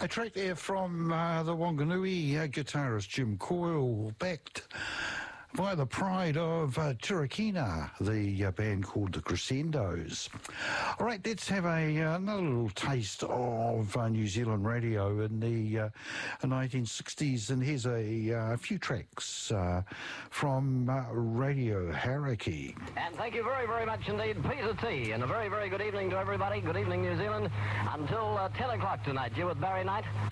A track there from the Wanganui guitarist Jim Coyle, backed by the pride of Turakina, the band called the Crescendos. All right, let's have another little taste of New Zealand radio in the 1960s, and here's a few tracks from Radio Hauraki. And thank you very, very much indeed, Peter T. And a very, very good evening to everybody. Good evening, New Zealand. Until 10 o'clock tonight, you with Barry Knight.